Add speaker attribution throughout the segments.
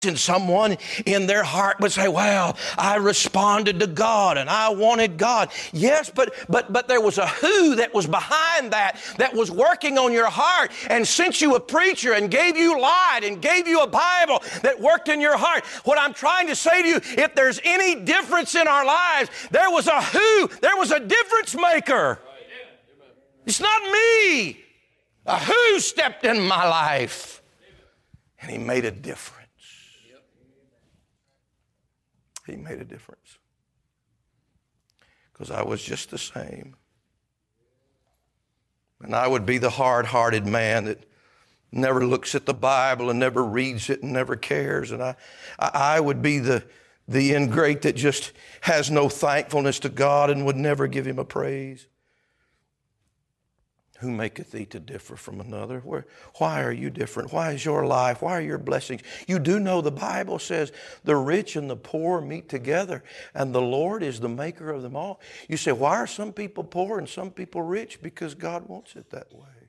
Speaker 1: And someone in their heart would say, well, I responded to God and I wanted God. Yes, but there was a who that was behind that was working on your heart and sent you a preacher and gave you light and gave you a Bible that worked in your heart. What I'm trying to say to you, if there's any difference in our lives, there was a who, there was a difference maker. It's not me. A who stepped in my life and he made a difference. He made a difference. Because I was just the same. And I would be the hard-hearted man that never looks at the Bible and never reads it and never cares. And I would be the ingrate that just has no thankfulness to God and would never give him a praise. Who maketh thee to differ from another? Why are you different? Why is your life? Why are your blessings? You do know the Bible says the rich and the poor meet together, and the Lord is the maker of them all. You say, why are some people poor and some people rich? Because God wants it that way.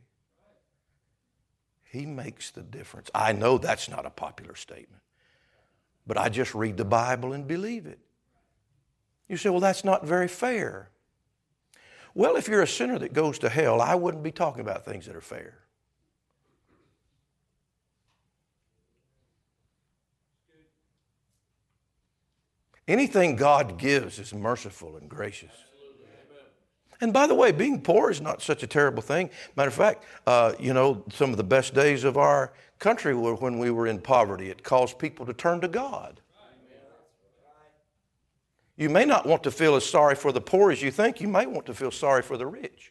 Speaker 1: He makes the difference. I know that's not a popular statement, but I just read the Bible and believe it. You say, well, that's not very fair. Well, if you're a sinner that goes to hell, I wouldn't be talking about things that are fair. Anything God gives is merciful and gracious. And by the way, being poor is not such a terrible thing. Matter of fact, some of the best days of our country were when we were in poverty. It caused people to turn to God. You may not want to feel as sorry for the poor as you think. You may want to feel sorry for the rich.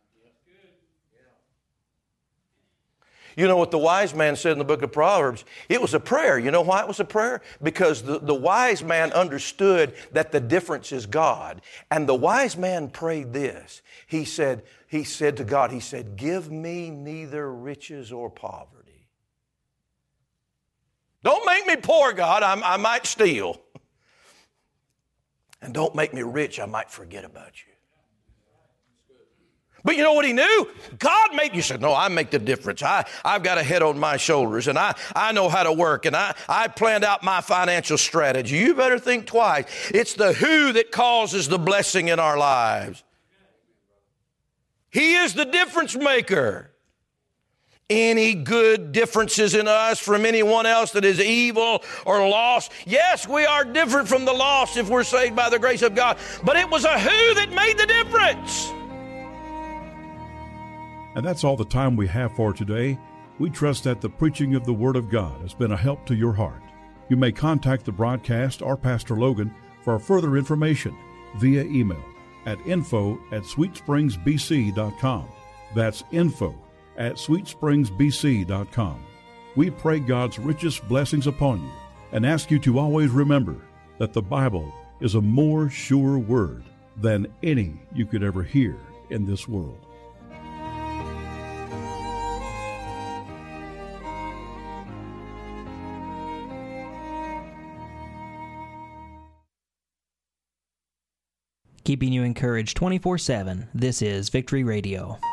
Speaker 1: You know what the wise man said in the book of Proverbs? It was a prayer. You know why it was a prayer? Because the wise man understood that the difference is God. And the wise man prayed this. He said to God, he said, give me neither riches or poverty. Don't make me poor, God. I might steal. And don't make me rich, I might forget about you. But you know what he knew? God made, you said, no, I make the difference. I've got a head on my shoulders, and I know how to work, and I planned out my financial strategy. You better think twice. It's the who that causes the blessing in our lives. He is the difference maker. Any good differences in us from anyone else that is evil or lost? Yes, we are different from the lost if we're saved by the grace of God. But it was a who that made the difference.
Speaker 2: And that's all the time we have for today. We trust that the preaching of the Word of God has been a help to your heart. You may contact the broadcast or Pastor Logan for further information via email at info@sweetspringsbc.com. That's info@sweetspringsbc.com. We pray God's richest blessings upon you and ask you to always remember that the Bible is a more sure word than any you could ever hear in this world.
Speaker 3: Keeping you encouraged 24/7, this is Victory Radio.